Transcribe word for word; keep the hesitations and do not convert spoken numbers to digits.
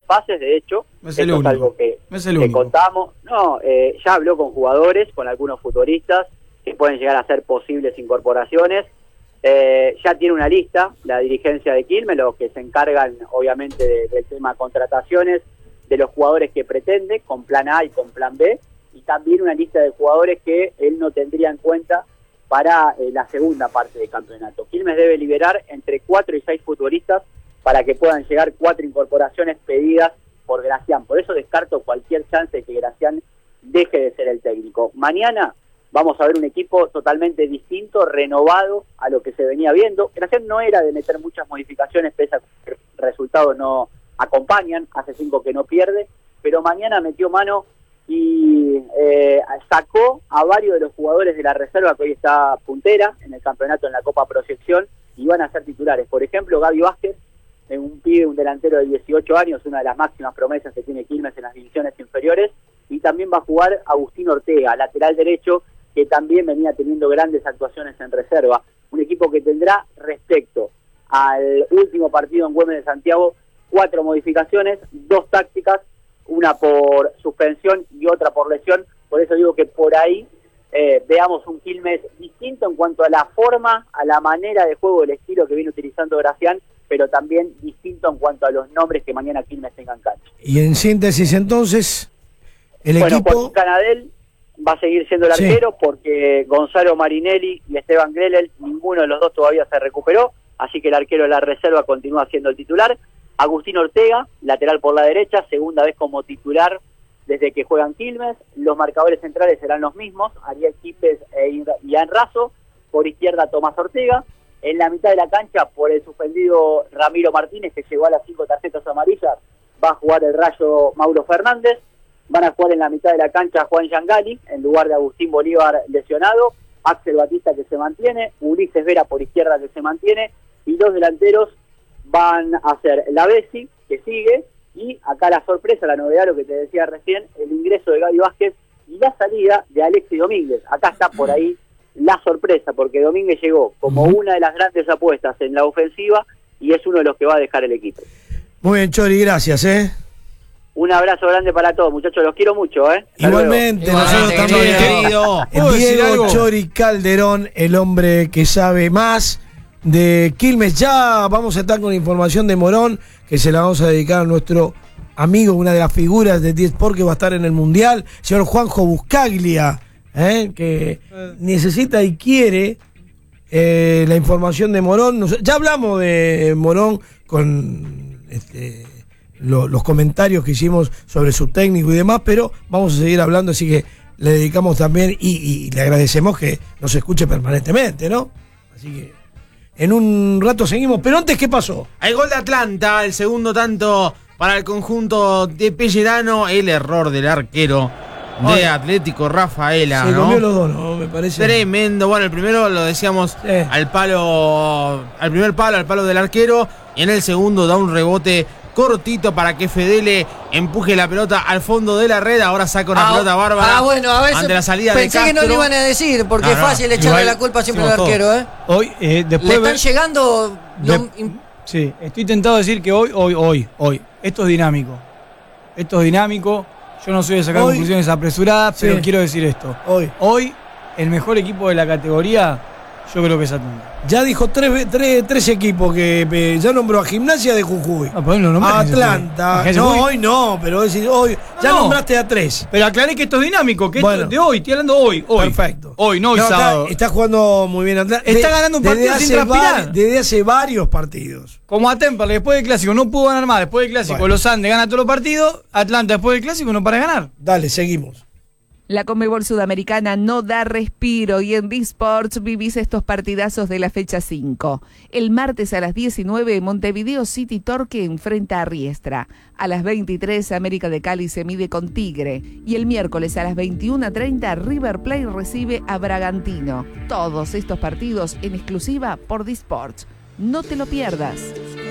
pases, de hecho, es esto es algo que, es el que contamos. No, eh, ya habló con jugadores, con algunos futuristas, que pueden llegar a ser posibles incorporaciones. Eh, ya tiene una lista, la dirigencia de Quilmes, los que se encargan obviamente de, del tema contrataciones, de los jugadores que pretende, con plan A y con plan B, y también una lista de jugadores que él no tendría en cuenta para eh, la segunda parte del campeonato. Quilmes debe liberar entre cuatro y seis futbolistas para que puedan llegar cuatro incorporaciones pedidas por Gracián. Por eso descarto cualquier chance de que Gracián deje de ser el técnico. Mañana vamos a ver un equipo totalmente distinto, renovado a lo que se venía viendo. Gracián no era de meter muchas modificaciones, pese a que resultados no acompañan, hace cinco que no pierde, pero mañana metió mano y eh, sacó a varios de los jugadores de la reserva que hoy está puntera en el campeonato en la Copa Proyección y van a ser titulares. Por ejemplo, Gaby Vázquez, un pibe, un delantero de dieciocho años, una de las máximas promesas que tiene Quilmes en las divisiones inferiores, y también va a jugar Agustín Ortega, lateral derecho, que también venía teniendo grandes actuaciones en reserva. Un equipo que tendrá, respecto al último partido en Güemes de Santiago, cuatro modificaciones, dos tácticas, una por suspensión y otra por lesión. Por eso digo que por ahí eh, veamos un Quilmes distinto en cuanto a la forma, a la manera de juego, el estilo que viene utilizando Gracián, pero también distinto en cuanto a los nombres que mañana Quilmes tenga en cancha. Y en síntesis entonces, el bueno, equipo... Joaquín Canadel va a seguir siendo el sí. arquero, porque Gonzalo Marinelli y Esteban Grelel, ninguno de los dos todavía se recuperó, así que el arquero de la reserva continúa siendo el titular. Agustín Ortega, lateral por la derecha, segunda vez como titular desde que juegan Quilmes. Los marcadores centrales serán los mismos, Ariel Quipes e Ian Razo. Por izquierda, Tomás Ortega. En la mitad de la cancha, por el suspendido Ramiro Martínez, que llegó a las cinco tarjetas amarillas, va a jugar el Rayo Mauro Fernández. Van a jugar en la mitad de la cancha Juan Yangali, en lugar de Agustín Bolívar lesionado. Axel Batista, que se mantiene. Ulises Vera por izquierda, que se mantiene. Y los delanteros van a ser la Bessi, que sigue, y acá la sorpresa, la novedad, lo que te decía recién, el ingreso de Gaby Vázquez y la salida de Alexis Domínguez. Acá está por ahí la sorpresa, porque Domínguez llegó como una de las grandes apuestas en la ofensiva y es uno de los que va a dejar el equipo. Muy bien, Chori, gracias, ¿eh? Un abrazo grande para todos, muchachos, los quiero mucho, ¿eh? Hasta Igualmente, luego. nosotros también. Querido. Diego Chori Calderón, el hombre que sabe más de Quilmes. Ya vamos a estar con información de Morón, que se la vamos a dedicar a nuestro amigo, una de las figuras de diez-Sport que va a estar en el Mundial, señor Juanjo Buscaglia, ¿eh? que necesita y quiere eh, la información de Morón. Ya hablamos de Morón con este, lo, los comentarios que hicimos sobre su técnico y demás, pero vamos a seguir hablando, así que le dedicamos también y, y le agradecemos que nos escuche permanentemente, ¿no? Así que en un rato seguimos, pero antes, ¿qué pasó? Hay gol de Atlanta, el segundo tanto para el conjunto de Pellerano, el error del arquero de Ay, Atlético Rafaela, se ¿no? comió los dos, ¿no? Me parece. Tremendo. Bueno, el primero lo decíamos sí. al palo, al primer palo, al palo del arquero, y en el segundo da un rebote cortito para que Fedele empuje la pelota al fondo de la red. Ahora saca una ah, pelota bárbara. Ah, bueno, a veces ante la salida pensé de Castro. que no lo iban a decir, porque no, es fácil no, echarle la culpa siempre al arquero, ¿eh? Hoy, eh, después Le están ver, llegando. De, lo, sí, estoy tentado a decir que hoy, hoy, hoy, hoy. Esto es dinámico. Esto es dinámico. Yo no soy de sacar hoy, conclusiones apresuradas, sí. pero quiero decir esto. Hoy. Hoy, el mejor equipo de la categoría, yo creo que es Atlanta. Ya dijo tres, tres, tres equipos que eh, ya nombró a Gimnasia de Jujuy. No, pues no a Atlanta. No, hoy no, pero decir, hoy no, ya no. nombraste a tres. Pero aclaré que esto es dinámico, que bueno. esto de hoy, estoy hablando hoy, hoy. Perfecto. Hoy, no hoy no, sábado. Está, está jugando muy bien Atlanta. Está de, ganando un partido sin transpirar. Desde hace varios partidos. Como a Temperley, después del Clásico no pudo ganar más, después del Clásico bueno. los Andes gana todos los partidos, Atlanta después del Clásico no para de ganar. Dale, seguimos. La Conmebol Sudamericana no da respiro y en diez-Sports vivís estos partidazos de la fecha cinco. El martes a las diecinueve, Montevideo City Torque enfrenta a Riestra. A las veintitrés, América de Cali se mide con Tigre. Y el miércoles a las veintiuna treinta, River Plate recibe a Bragantino. Todos estos partidos en exclusiva por diez-Sports. No te lo pierdas.